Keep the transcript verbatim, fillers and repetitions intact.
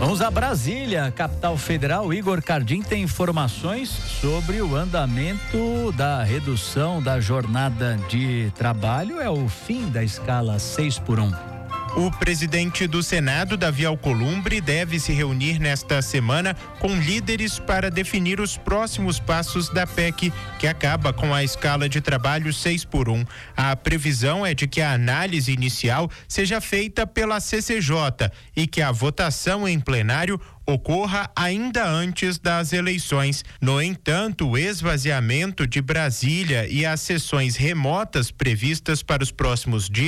Vamos a Brasília, capital federal. Igor Cardim tem informações sobre o andamento da redução da jornada de trabalho. É o fim da escala seis por um. O presidente do Senado, Davi Alcolumbre, deve se reunir nesta semana com líderes para definir os próximos passos da P E C, que acaba com a escala de trabalho seis por um. A previsão é de que a análise inicial seja feita pela C C J e que a votação em plenário ocorra ainda antes das eleições. No entanto, o esvaziamento de Brasília e as sessões remotas previstas para os próximos dias